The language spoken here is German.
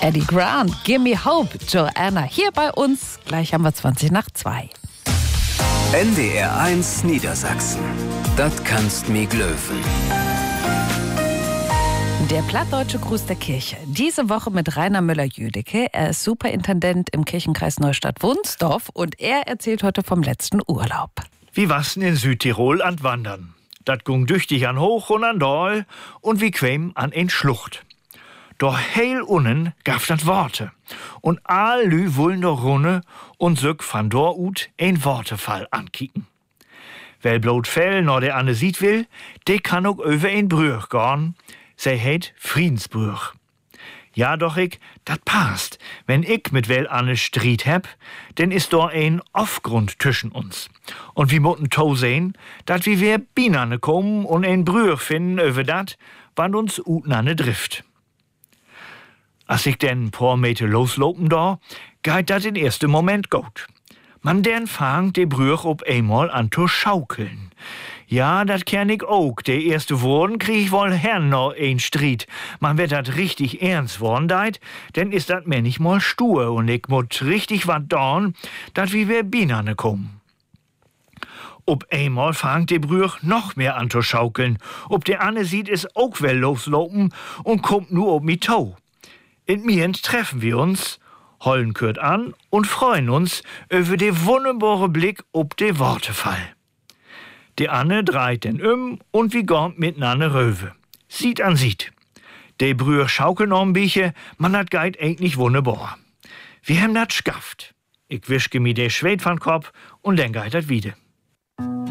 Eddie Grant, Gimme Hope, Joanna, hier bei uns. Gleich haben wir 2:20. NDR 1 Niedersachsen. Das kannst mi glöwen. Der plattdeutsche Gruß der Kirche. Diese Woche mit Rainer Müller-Jüdicke. Er ist Superintendent im Kirchenkreis Neustadt-Wunsdorf und er erzählt heute vom letzten Urlaub. Wie wassen in Südtirol an Wandern. Dat gung düchtig an Hoch und an Dal und wie quem an en Schlucht. Doch heil unnen gaf dat Worte. Und all lü wollen doch runne und söck van dor ut en Wortefall ankicken. Wer blot Fell no der Anne sieht will, de kann ook över en Brüch gorn. Sei heet Friedensbrüch. Ja doch dat passt. Wenn ich mit wel Anne Stried heb, denn ist do ein Aufgrund zwischen uns. Und wie mutten to sehen, dat wie wir binane kommen und ein Brüch finden över dat, wann uns utnane drift. Als ich denn paar Meter loslopen da, geht dat in erste Moment gut. Man denn fangt de Brüch ob einmal an zu schaukeln. Ja, dat kenn ich auch. De erste Woorden krieg ich wohl hern noch ein Stried. Man wird dat richtig ernst worden deit, denn ist dat mir nicht mal stur und ich mut richtig wat dorn, dat wie wir binane kommen. Ob einmal fangt de Brüch noch mehr an zu schaukeln. Ob de Anne sieht es auch wel loslopen und kommt nur ob mi Tau. In Mient treffen wir uns, hollen kürt an und freuen uns über de wunderbare Blick ob de Wortefall. Die Anne dreht den und wie gornt miteinander röwe. Sieht an sieht. De Brüch schaukeln om Biche, man hat geit eigentlich wunderbar. Wir haben dat schafft. Ich wischke mi de Schwed van Kopf und dann geit dat wieder.